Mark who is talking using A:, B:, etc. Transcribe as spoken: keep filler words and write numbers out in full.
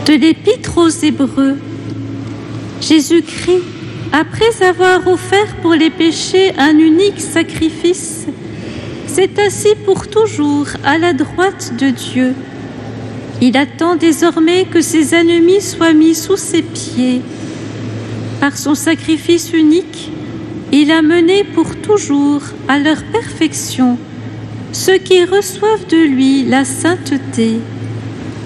A: De l'Épître aux Hébreux. Jésus-Christ, après avoir offert pour les péchés un unique sacrifice, s'est assis pour toujours à la droite de Dieu. Il attend désormais que ses ennemis soient mis sous ses pieds. Par son sacrifice unique, il a mené pour toujours à leur perfection ceux qui reçoivent de lui la sainteté.